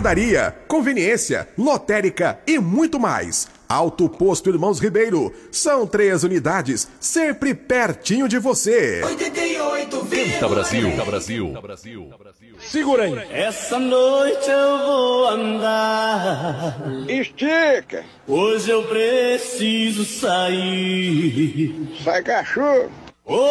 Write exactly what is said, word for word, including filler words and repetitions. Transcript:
padaria, conveniência, lotérica e muito mais. Alto Posto Irmãos Ribeiro. São três unidades, sempre pertinho de você. oitenta e oito, Canta Brasil, Canta Brasil, Brasil. Segura aí. Essa noite eu vou andar. Estica. Hoje eu preciso sair. Sai cachorro.